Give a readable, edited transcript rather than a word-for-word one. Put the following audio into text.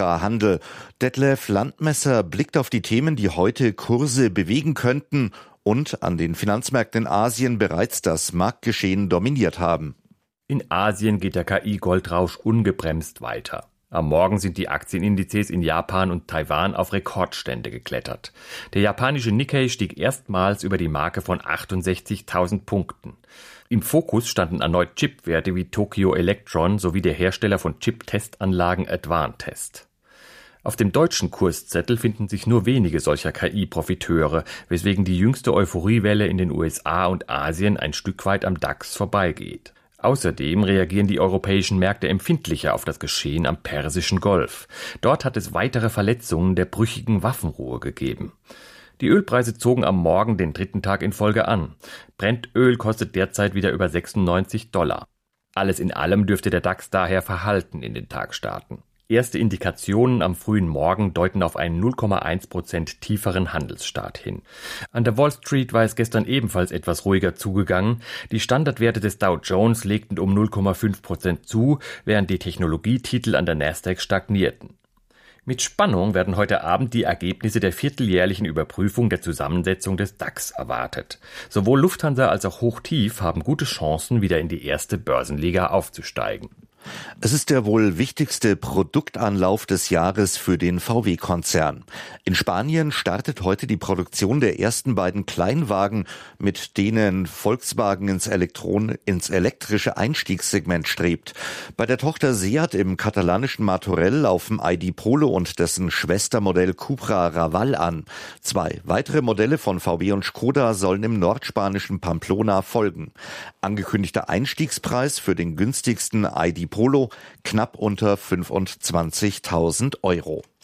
Intrahandel. Detlef Landmesser blickt auf die Themen, die heute Kurse bewegen könnten und an den Finanzmärkten in Asien bereits das Marktgeschehen dominiert haben. In Asien geht der KI-Goldrausch ungebremst weiter. Am Morgen sind die Aktienindizes in Japan und Taiwan auf Rekordstände geklettert. Der japanische Nikkei stieg erstmals über die Marke von 68.000 Punkten. Im Fokus standen erneut Chipwerte wie Tokyo Electron sowie der Hersteller von Chip-Testanlagen Advantest. Auf dem deutschen Kurszettel finden sich nur wenige solcher KI-Profiteure, weswegen die jüngste Euphoriewelle in den USA und Asien ein Stück weit am DAX vorbeigeht. Außerdem reagieren die europäischen Märkte empfindlicher auf das Geschehen am Persischen Golf. Dort hat es weitere Verletzungen der brüchigen Waffenruhe gegeben. Die Ölpreise zogen am Morgen den dritten Tag in Folge an. Brennöl kostet derzeit wieder über $96. Alles in allem dürfte der DAX daher verhalten in den Tag starten. Erste Indikationen am frühen Morgen deuten auf einen 0,1% tieferen Handelsstart hin. An der Wall Street war es gestern ebenfalls etwas ruhiger zugegangen. Die Standardwerte des Dow Jones legten um 0,5% zu, während die Technologietitel an der Nasdaq stagnierten. Mit Spannung werden heute Abend die Ergebnisse der vierteljährlichen Überprüfung der Zusammensetzung des DAX erwartet. Sowohl Lufthansa als auch Hochtief haben gute Chancen, wieder in die erste Börsenliga aufzusteigen. Es ist der wohl wichtigste Produktanlauf des Jahres für den VW-Konzern. In Spanien startet heute die Produktion der ersten beiden Kleinwagen, mit denen Volkswagen ins elektrische Einstiegssegment strebt. Bei der Tochter Seat im katalanischen Martorell laufen ID Polo und dessen Schwestermodell Cupra Raval an. 2 weitere Modelle von VW und Skoda sollen im nordspanischen Pamplona folgen. Angekündigter Einstiegspreis für den günstigsten ID Polo knapp unter 25.000 €.